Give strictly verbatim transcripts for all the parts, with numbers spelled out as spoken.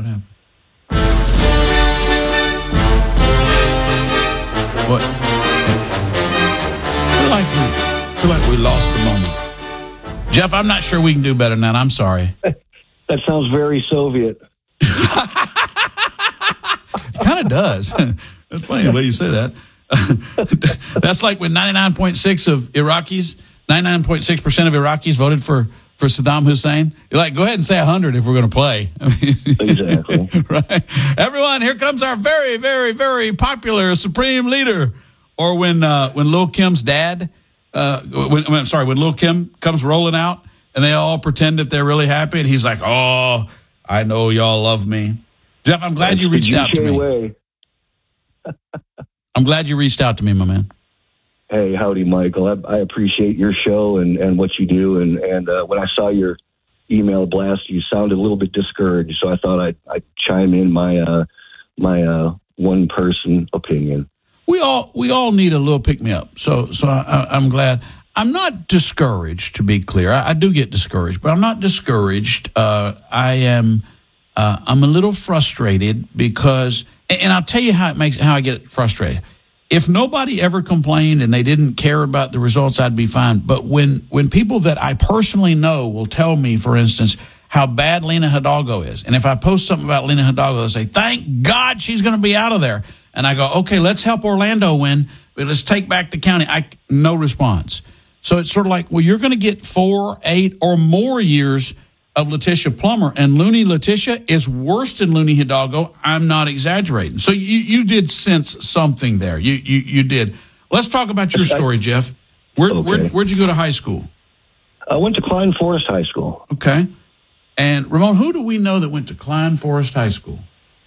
What happened? What? I feel like we, I feel like we lost the moment. Jeff, I'm not sure we can do better than that. I'm sorry. That sounds very Soviet. It kind of does. That's funny the way you say that. That's like when ninety-nine point six of Iraqis, ninety-nine point six percent of Iraqis voted for, for Saddam Hussein. You're like, go ahead and say one hundred if we're going to play. I mean, exactly. Right. Everyone, here comes our very, very, very popular supreme leader. Or when uh, when Lil Kim's dad, uh, when, I'm sorry, when Lil Kim comes rolling out and they all pretend that they're really happy, and he's like, "Oh, I know y'all love me." Jeff, I'm glad That's you reached out to me. Way. I'm glad you reached out to me, my man. Hey, howdy, Michael. I, I appreciate your show and, and what you do. And, and uh, when I saw your email blast, you sounded a little bit discouraged. So I thought I'd, I'd chime in my uh, my uh, one person opinion. We all we all need a little pick me up. So so I, I'm glad. I'm not discouraged, to be clear. I, I do get discouraged, but I'm not discouraged. Uh, I am. Uh, I'm a little frustrated because, and, and I'll tell you how it makes how I get frustrated. If nobody ever complained and they didn't care about the results, I'd be fine. But when when people that I personally know will tell me, for instance, how bad Lena Hidalgo is, and if I post something about Lena Hidalgo, they'll say, "Thank God she's going to be out of there." And I go, okay, let's help Orlando win, but let's take back the county. I, no response. So it's sort of like, well, you're going to get four, eight, or more years of Letitia Plummer, and Looney Letitia is worse than Looney Hidalgo. I'm not exaggerating. So you, you did sense something there. You, you you did. Let's talk about your story, Jeff. Where, okay. where, where'd you go to high school? I went to Klein Forest High School. Okay. And, Ramon, who do we know that went to Klein Forest High School?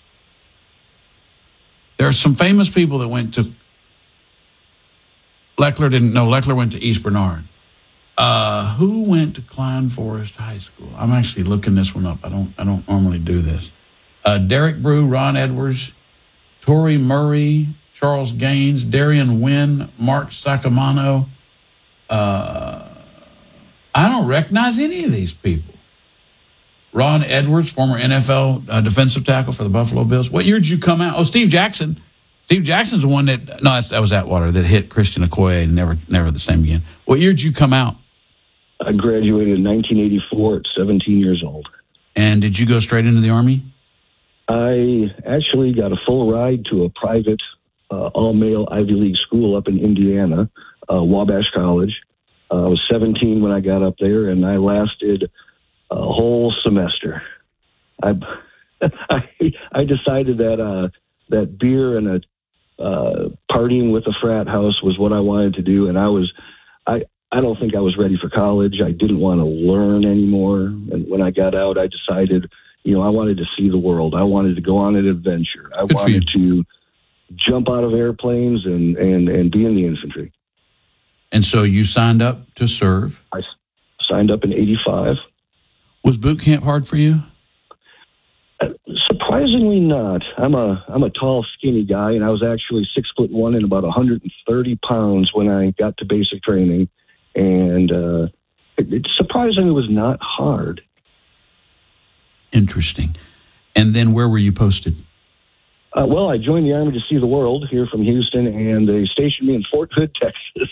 There are some famous people that went to Leckler. Didn't know Leckler went to East Bernard. Uh, who went to Klein Forest High School? I'm actually looking this one up. I don't. I don't normally do this. Uh, Derek Brew, Ron Edwards, Torrey Murray, Charles Gaines, Darian Wynn, Mark Sacamano. Uh, I don't recognize any of these people. Ron Edwards, former N F L uh, defensive tackle for the Buffalo Bills. What year did you come out? Oh, Steve Jackson. Steve Jackson's the one that, no, that's, that was Atwater, that hit Christian Okoye and never never the same again. What year did you come out? I graduated in nineteen eighty-four at seventeen years old. And did you go straight into the Army? I actually got a full ride to a private uh, all-male Ivy League school up in Indiana, uh, Wabash College. Uh, I was seventeen when I got up there, and I lasted a whole semester. I I, I decided that uh, that beer and a uh, partying with a frat house was what I wanted to do, and I was I I don't think I was ready for college. I didn't want to learn anymore, and when I got out, I decided, you know, I wanted to see the world. I wanted to go on an adventure. I Good wanted to jump out of airplanes and, and, and be in the infantry. And so you signed up to serve. I signed up in eighty-five. Was boot camp hard for you? Uh, surprisingly not. I'm a I'm a tall, skinny guy, and I was actually six foot one and about one hundred thirty pounds when I got to basic training. And uh, it, it surprisingly was not hard. Interesting. And then where were you posted? Uh, well, I joined the Army to see the world here from Houston, and they stationed me in Fort Hood, Texas.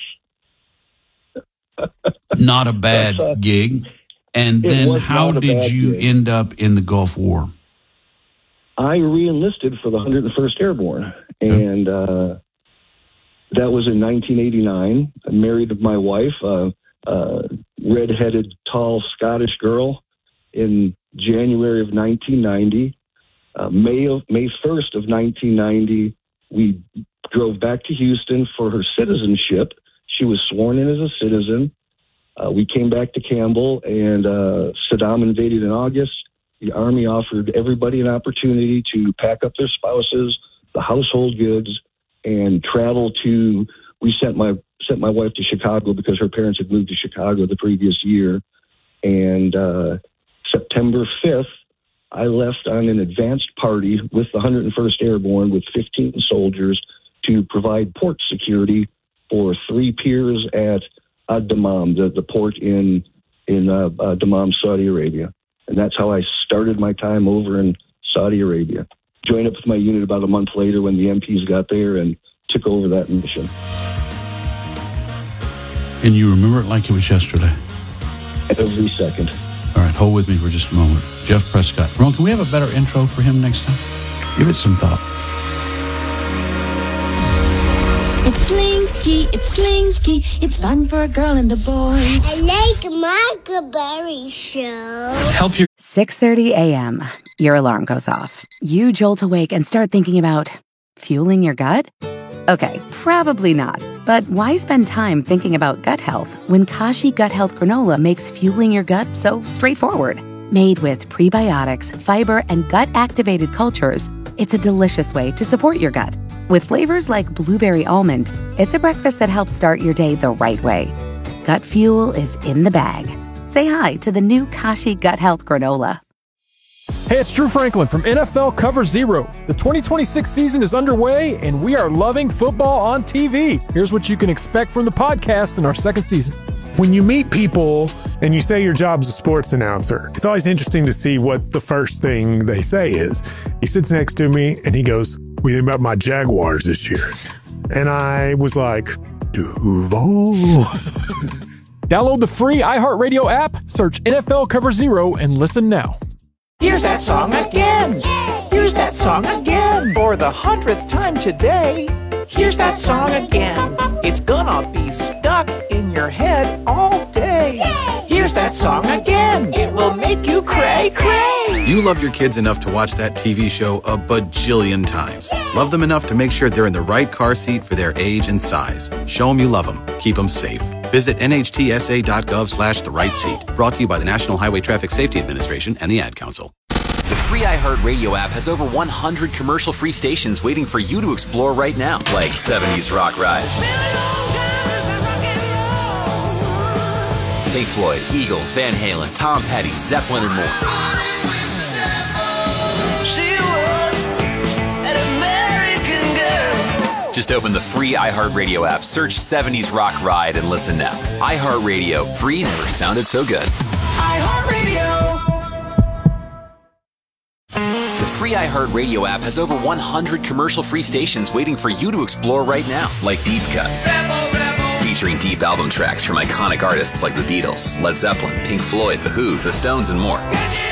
Not a bad uh, gig. And then how did you gig. end up in the Gulf War? I re-enlisted for the one hundred first Airborne, and uh, that was in nineteen eighty-nine. I married my wife, a uh, uh, red-headed, tall Scottish girl, in January of nineteen ninety. Uh, May of May first of nineteen ninety, we drove back to Houston for her citizenship. She was sworn in as a citizen. Uh, we came back to Campbell, and uh, Saddam invaded in August. The Army offered everybody an opportunity to pack up their spouses, the household goods, and travel to. We sent my sent my wife to Chicago because her parents had moved to Chicago the previous year, and uh, September fifth, I left on an advanced party with the one hundred first Airborne with fifteen soldiers to provide port security for three piers at Ad Dammam, the, the port in in uh, uh, Dammam, Saudi Arabia. And that's how I started my time over in Saudi Arabia. Joined up with my unit about a month later when the M Ps got there and took over that mission. And you remember it like it was yesterday? Every second. All right, hold with me for just a moment. Jeff Prescott. Ron, can we have a better intro for him next time? Give it some thought. It's Slinky, it's Slinky, it's fun for a girl and a boy. I like Michael Berry Show. Help your... six thirty a.m. Your alarm goes off. You jolt awake and start thinking about fueling your gut? Okay, probably not. But why spend time thinking about gut health when Kashi Gut Health Granola makes fueling your gut so straightforward? Made with prebiotics, fiber, and gut-activated cultures, it's a delicious way to support your gut. With flavors like blueberry almond, it's a breakfast that helps start your day the right way. Gut fuel is in the bag. Say hi to the new Kashi Gut Health Granola. Hey, it's Drew Franklin from N F L Cover Zero. The twenty twenty-six season is underway, and we are loving football on T V. Here's what you can expect from the podcast in our second season. When you meet people and you say your job's a sports announcer, it's always interesting to see what the first thing they say is. He sits next to me and he goes, "What do you think about my Jaguars this year?" And I was like, Duval. Download the free iHeartRadio app, search N F L Cover Zero, and listen now. Here's that song again. Here's that song again. For the hundredth time today. Here's that song again. It's gonna be stuck in your head all day. Here's that song again. It will make you cray, cray. You love your kids enough to watch that T V show a bajillion times. Love them enough to make sure they're in the right car seat for their age and size. Show them you love them. Keep them safe. Visit N H T S A dot gov slash the right seat. Brought to you by the National Highway Traffic Safety Administration and the Ad Council. The free iHeartRadio app has over one hundred commercial-free stations waiting for you to explore right now, like seventies Rock Ride, Pink Floyd, Eagles, Van Halen, Tom Petty, Zeppelin, and more. Just open the free iHeartRadio app, search seventies Rock Ride, and listen now. iHeartRadio, free never sounded so good. iHeartRadio. The free iHeartRadio app has over one hundred commercial-free stations waiting for you to explore right now, like Deep Cuts, featuring deep album tracks from iconic artists like the Beatles, Led Zeppelin, Pink Floyd, The Who, The Stones, and more.